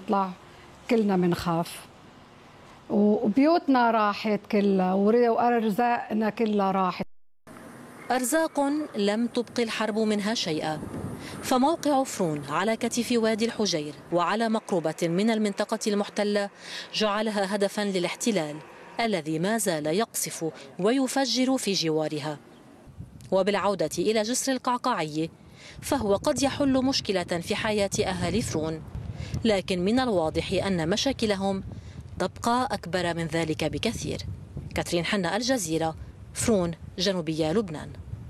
نطلع كلنا منخاف، وبيوتنا راحت كلها وأرزاقنا كلها راحت. أرزاق لم تبق الحرب منها شيئا، فموقع فرون على كتف وادي الحجير وعلى مقربة من المنطقة المحتلة جعلها هدفا للاحتلال الذي ما زال يقصف ويفجر في جوارها. وبالعودة إلى جسر القعقاعي فهو قد يحل مشكلة في حياة أهالي فرون، لكن من الواضح أن مشاكلهم تبقى أكبر من ذلك بكثير. كاترين حنا، الجزيرة، فرون، جنوبية لبنان.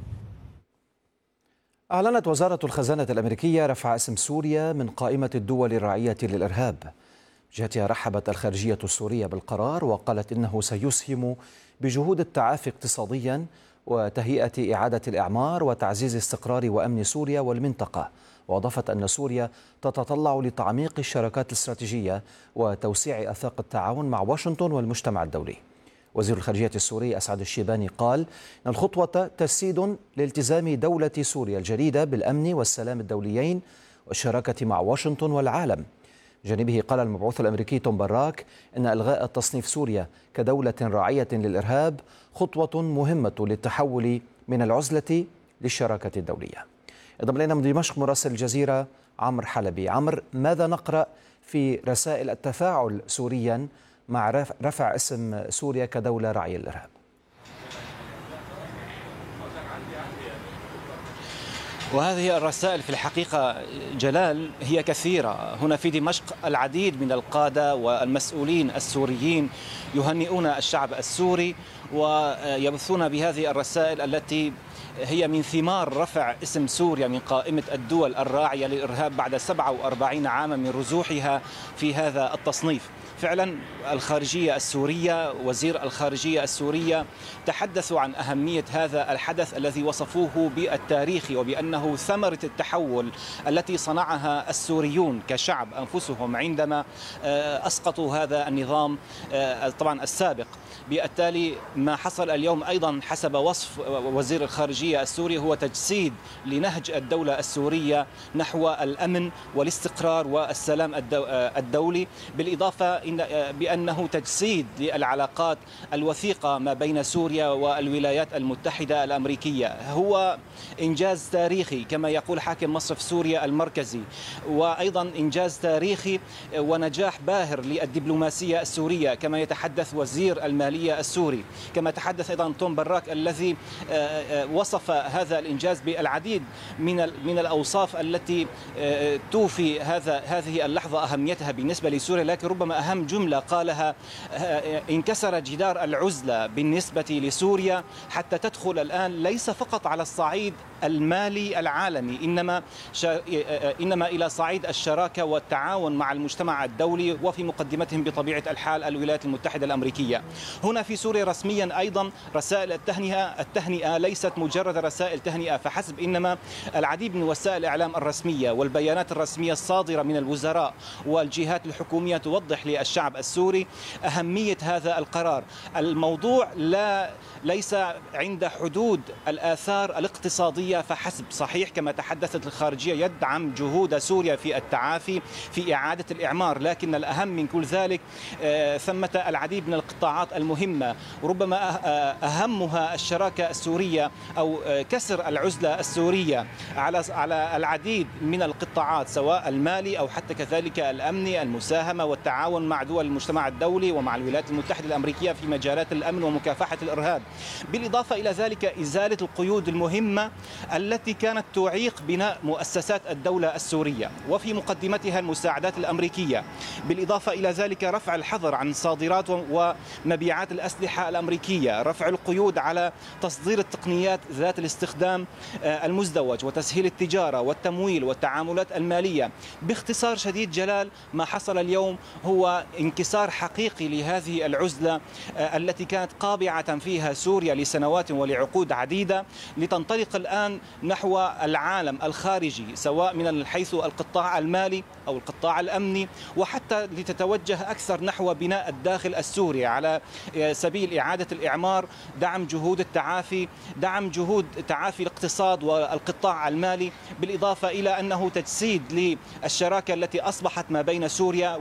أعلنت وزارة الخزانة الأمريكية رفع اسم سوريا من قائمة الدول الراعية للإرهاب. جهتها رحبت الخارجية السورية بالقرار وقالت إنه سيسهم بجهود التعافي اقتصاديا وتهيئة إعادة الإعمار وتعزيز استقرار وأمن سوريا والمنطقة. وأضافت أن سوريا تتطلع لتعميق الشراكات الاستراتيجية وتوسيع آفاق التعاون مع واشنطن والمجتمع الدولي. وزير الخارجية السوري أسعد الشيباني قال إن الخطوة تجسيد لالتزام دولة سوريا الجديدة بالأمن والسلام الدوليين والشراكة مع واشنطن والعالم. جانبه قال المبعوث الأمريكي توم براك إن إلغاء تصنيف سوريا كدولة راعية للإرهاب خطوة مهمة للتحول من العزلة للشراكة الدولية. انضم إلينا من دمشق مراسل الجزيرة عمرو حلبي. عمرو، ماذا نقرأ في رسائل التفاعل سوريا مع رفع اسم سوريا كدولة راعية للإرهاب؟ وهذه الرسائل في الحقيقة جلال هي كثيرة. هنا في دمشق العديد من القادة والمسؤولين السوريين يهنئون الشعب السوري ويبثون بهذه الرسائل التي هي من ثمار رفع اسم سوريا من قائمة الدول الراعية للإرهاب بعد 47 عاما من رزوحها في هذا التصنيف. فعلا الخارجية السورية، وزير الخارجية السورية، تحدثوا عن أهمية هذا الحدث الذي وصفوه بالتاريخي وبأنه ثمرة التحول التي صنعها السوريون كشعب أنفسهم عندما أسقطوا هذا النظام طبعا السابق. بالتالي ما حصل اليوم أيضا حسب وصف وزير الخارجية السوري هو تجسيد لنهج الدولة السورية نحو الأمن والاستقرار والسلام الدولي، بالإضافة بأنه تجسيد للعلاقات الوثيقة ما بين سوريا والولايات المتحدة الأمريكية. هو إنجاز تاريخي كما يقول حاكم مصرف سوريا المركزي، وأيضا إنجاز تاريخي ونجاح باهر للدبلوماسية السورية كما يتحدث وزير المالية السوري، كما تحدث أيضا توم براك الذي وصف هذا الإنجاز بالعديد من الأوصاف التي توفي هذه اللحظة أهميتها بالنسبة لسوريا. لكن ربما أهم جملة قالها: انكسر جدار العزلة بالنسبة لسوريا حتى تدخل الآن ليس فقط على الصعيد المالي العالمي إنما إلى صعيد الشراكة والتعاون مع المجتمع الدولي، وفي مقدمتهم بطبيعة الحال الولايات المتحدة الأمريكية. هنا في سوريا رسميا أيضا رسائل التهنئة ليست مجرد رسائل تهنئة فحسب، إنما العديد من وسائل الإعلام الرسمية والبيانات الرسمية الصادرة من الوزراء والجهات الحكومية توضح للشعب السوري أهمية هذا القرار. الموضوع ليس عند حدود الآثار الاقتصادية فحسب. صحيح كما تحدثت الخارجية يدعم جهود سوريا في التعافي في إعادة الإعمار، لكن الأهم من كل ذلك ثمة العديد من القطاعات المهمة، وربما أهمها الشراكة السورية أو كسر العزلة السورية على العديد من القطاعات سواء المالي أو حتى كذلك الأمني، المساهمة والتعاون مع دول المجتمع الدولي ومع الولايات المتحدة الأمريكية في مجالات الأمن ومكافحة الإرهاب. بالإضافة إلى ذلك إزالة القيود المهمة التي كانت تعيق بناء مؤسسات الدولة السورية وفي مقدمتها المساعدات الأمريكية. بالإضافة إلى ذلك رفع الحظر عن صادرات ومبيعات الأسلحة الأمريكية، رفع القيود على تصدير التقنيات ذات الاستخدام المزدوج وتسهيل التجارة والتمويل والتعاملات المالية. باختصار شديد جلال، ما حصل اليوم هو انكسار حقيقي لهذه العزلة التي كانت قابعة فيها سوريا لسنوات ولعقود عديدة، لتنطلق الآن نحو العالم الخارجي سواء من حيث القطاع المالي أو القطاع الأمني، وحتى لتتوجه أكثر نحو بناء الداخل السوري على سبيل إعادة الإعمار، دعم جهود التعافي، دعم جهود تعافي الاقتصاد والقطاع المالي، بالإضافة إلى أنه تجسيد للشراكة التي أصبحت ما بين سوريا